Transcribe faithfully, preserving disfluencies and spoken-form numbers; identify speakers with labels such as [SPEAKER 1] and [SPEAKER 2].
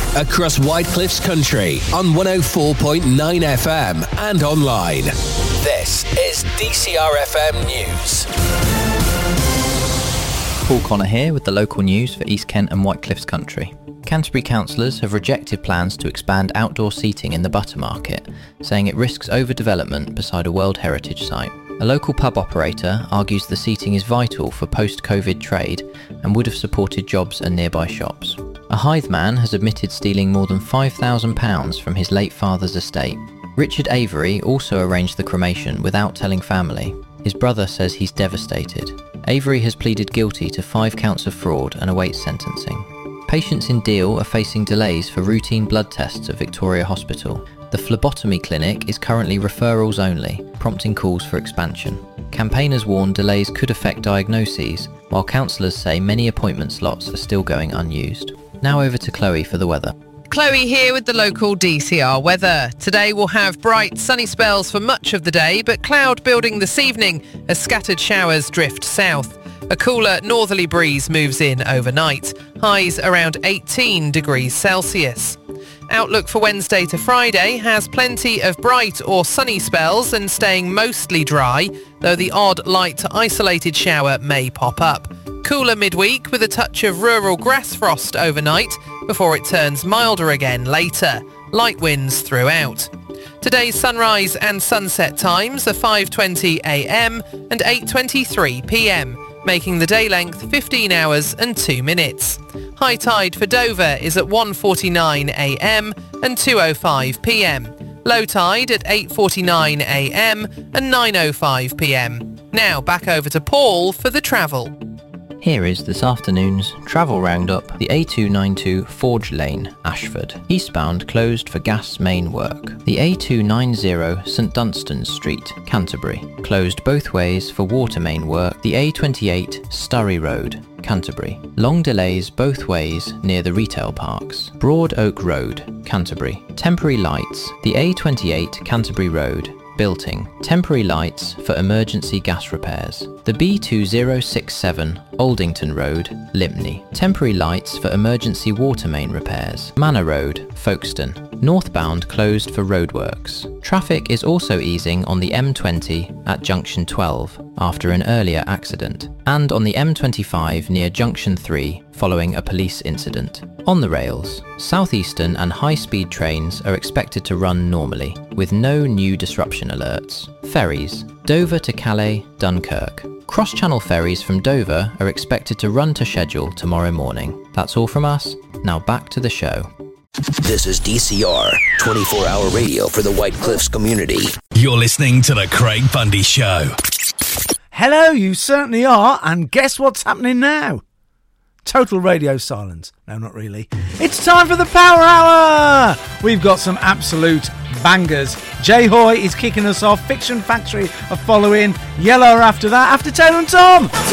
[SPEAKER 1] across Whitecliffs country on one oh four point nine F M and online. This is D C R F M News.
[SPEAKER 2] Paul Connor here with the local news for East Kent and Whitecliffs country. Canterbury councillors have rejected plans to expand outdoor seating in the Butter Market, saying it risks overdevelopment beside a World Heritage Site. A local pub operator argues the seating is vital for post-COVID trade and would have supported jobs and nearby shops. A Hythe man has admitted stealing more than five thousand pounds from his late father's estate. Richard Avery also arranged the cremation without telling family. His brother says he's devastated. Avery has pleaded guilty to five counts of fraud and awaits sentencing. Patients in Deal are facing delays for routine blood tests at Victoria Hospital. The phlebotomy clinic is currently referrals only, prompting calls for expansion. Campaigners warn delays could affect diagnoses, while councillors say many appointment slots are still going unused. Now over to Chloe for the weather.
[SPEAKER 3] Chloe here with the local D C R weather. Today we'll have bright sunny spells for much of the day, but cloud building this evening as scattered showers drift south. A cooler northerly breeze moves in overnight, highs around eighteen degrees Celsius. Outlook for Wednesday to Friday has plenty of bright or sunny spells and staying mostly dry, though the odd light to isolated shower may pop up. Cooler midweek with a touch of rural grass frost overnight before it turns milder again later. Light winds throughout. Today's sunrise and sunset times are five twenty a m and eight twenty-three p m, making the day length fifteen hours and two minutes. High tide for Dover is at one forty-nine a m and two oh five p m. Low tide at eight forty-nine a m and nine oh five p m. Now back over to Paul for the travel.
[SPEAKER 2] Here is this afternoon's travel roundup. The A two ninety-two Forge Lane, Ashford. Eastbound closed for gas main work. The A two ninety St Dunstan's Street, Canterbury. Closed both ways for water main work. The A twenty-eight Sturry Road, Canterbury. Long delays both ways near the retail parks. Broad Oak Road, Canterbury. Temporary lights. The A twenty-eight Canterbury Road, Bilting. Temporary lights for emergency gas repairs. The B two oh six seven Aldington Road, Lympney. Temporary lights for emergency water main repairs. Manor Road, Folkestone. Northbound closed for roadworks. Traffic is also easing on the M twenty at junction twelve after an earlier accident, and on the M twenty-five near junction three following a police incident. On the rails, southeastern and high-speed trains are expected to run normally, with no new disruption alerts. Ferries, Dover to Calais, Dunkirk. Cross-channel ferries from Dover are expected to run to schedule tomorrow morning. That's all from us. Now back to the show.
[SPEAKER 1] This is D C R, twenty-four hour radio for the Whitecliffs community.
[SPEAKER 4] You're listening to The Craig Bundy Show.
[SPEAKER 5] Hello, you certainly are, and guess what's happening now? Total radio silence. No, not really. It's time for the Power Hour! We've got some absolute bangers. Jay Hoy is kicking us off. Fiction Factory are following. Yellow after that, after Taylor and Tom.